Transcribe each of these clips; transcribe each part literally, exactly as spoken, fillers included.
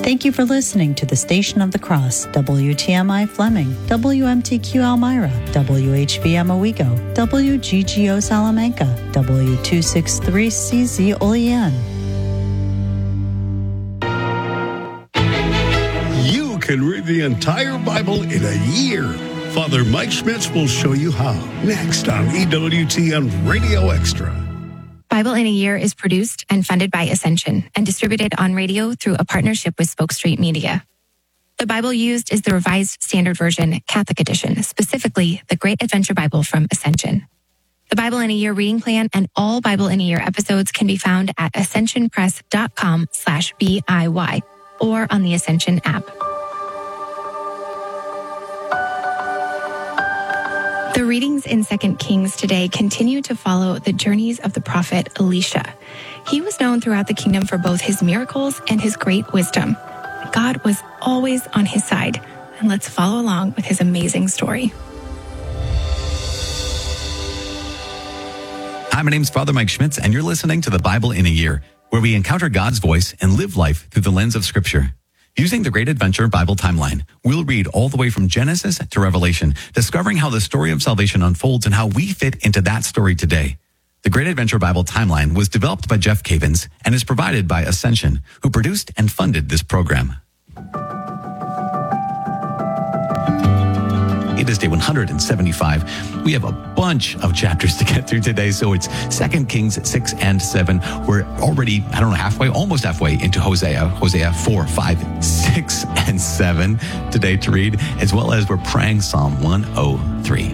Thank you for listening to the Station of the Cross, W T M I Fleming, W M T Q Elmira, W H V M Owego, W G G O Salamanca, W two sixty-three C Z Olean. You can read the entire Bible in a year. Father Mike Schmitz will show you how. Next on E W T N Radio Extra. Bible in a Year is produced and funded by Ascension and distributed on radio through a partnership with Spoke Street Media. The Bible used is the Revised Standard Version Catholic Edition, specifically the Great Adventure Bible from Ascension. The Bible in a Year reading plan and all Bible in a Year episodes can be found at ascensionpress.com slash BIY or on the Ascension app. The readings in Second Kings today continue to follow the journeys of the prophet Elisha. He was known throughout the kingdom for both his miracles and his great wisdom. God was always on his side, and let's follow along with his amazing story. Hi, my name's Father Mike Schmitz, and you're listening to the Bible in a Year, where we encounter God's voice and live life through the lens of Scripture. Using the Great Adventure Bible timeline, we'll read all the way from Genesis to Revelation, discovering how the story of salvation unfolds and how we fit into that story today. The Great Adventure Bible timeline was developed by Jeff Cavins and is provided by Ascension, who produced and funded this program. It is day one hundred seventy-five. We have a bunch of chapters to get through today, so it's Second Kings six and seven. We're already, I don't know, halfway, almost halfway into Hosea, Hosea four, five, six, and seven today to read, as well as we're praying Psalm one oh three.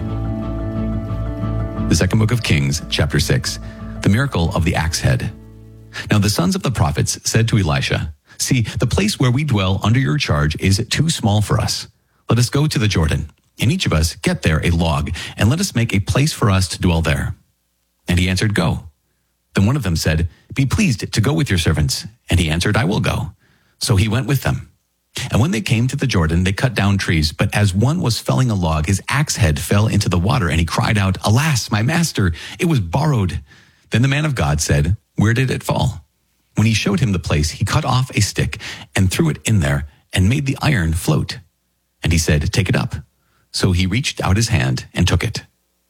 The second book of Kings, chapter six, the miracle of the axe head. Now the sons of the prophets said to Elisha, "See, the place where we dwell under your charge is too small for us. Let us go to the Jordan, and each of us get there a log, and let us make a place for us to dwell there." And he answered, "Go." Then one of them said, "Be pleased to go with your servants." And he answered, "I will go." So he went with them. And when they came to the Jordan, they cut down trees. But as one was felling a log, his axe head fell into the water, and he cried out, "Alas, my master, it was borrowed." Then the man of God said, "Where did it fall?" When he showed him the place, he cut off a stick and threw it in there and made the iron float. And he said, "Take it up." So he reached out his hand and took it.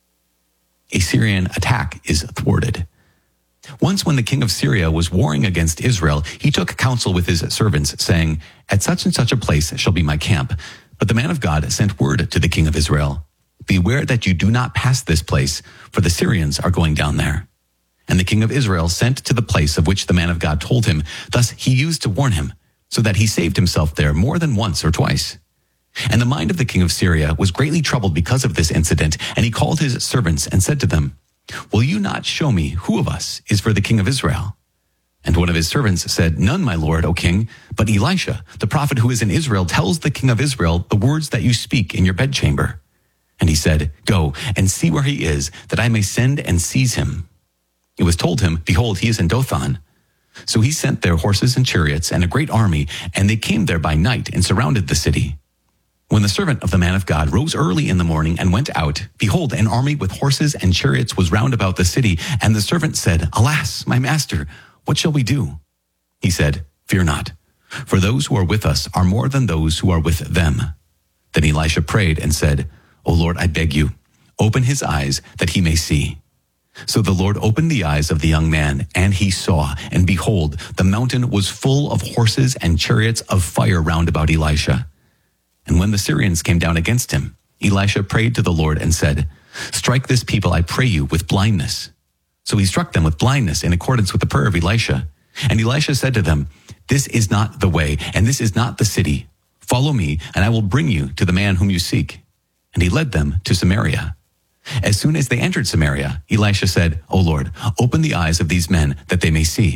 A Syrian attack is thwarted. Once when the king of Syria was warring against Israel, he took counsel with his servants, saying, "At such and such a place shall be my camp." But the man of God sent word to the king of Israel, "Beware that you do not pass this place, for the Syrians are going down there." And the king of Israel sent to the place of which the man of God told him. Thus he used to warn him, so that he saved himself there more than once or twice. And the mind of the king of Syria was greatly troubled because of this incident, and he called his servants and said to them, "Will you not show me who of us is for the king of Israel?" And one of his servants said, "None, my lord, O king, but Elisha, the prophet who is in Israel, tells the king of Israel the words that you speak in your bedchamber." And he said, "Go and see where he is, that I may send and seize him." It was told him, "Behold, he is in Dothan." So he sent their horses and chariots and a great army, and they came there by night and surrounded the city. When the servant of the man of God rose early in the morning and went out, behold, an army with horses and chariots was round about the city. And the servant said, "Alas, my master, what shall we do?" He said, "Fear not, for those who are with us are more than those who are with them." Then Elisha prayed and said, "O Lord, I beg you, open his eyes that he may see." So the Lord opened the eyes of the young man, and he saw, and behold, the mountain was full of horses and chariots of fire round about Elisha. And when the Syrians came down against him, Elisha prayed to the Lord and said, "Strike this people, I pray you, with blindness." So he struck them with blindness in accordance with the prayer of Elisha. And Elisha said to them, "This is not the way, and this is not the city. Follow me, and I will bring you to the man whom you seek." And he led them to Samaria. As soon as they entered Samaria, Elisha said, "O Lord, open the eyes of these men that they may see."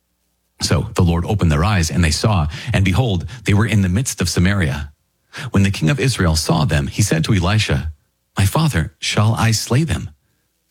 So the Lord opened their eyes, and they saw, and behold, they were in the midst of Samaria. When the king of Israel saw them, he said to Elisha, "My father, shall I slay them?"